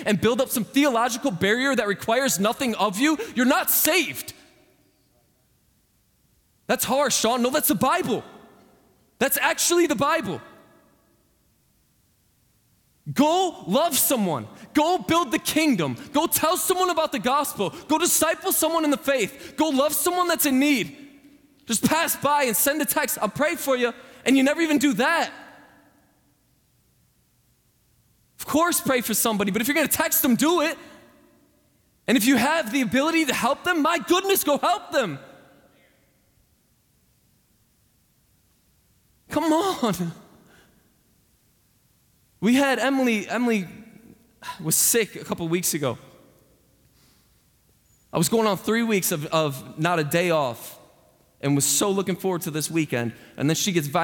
and build up some theological barrier that requires nothing of you, you're not saved. That's harsh, Sean. No, that's the Bible. That's actually the Bible. Go love someone. Go build the kingdom. Go tell someone about the gospel. Go disciple someone in the faith. Go love someone that's in need. Just pass by and send a text, I'll pray for you, and you never even do that. Of course, pray for somebody, but if you're going to text them, do it. And if you have the ability to help them, my goodness, go help them. Come on. We had Emily was sick a couple weeks ago. I was going on 3 weeks of not a day off and was so looking forward to this weekend. And then she gets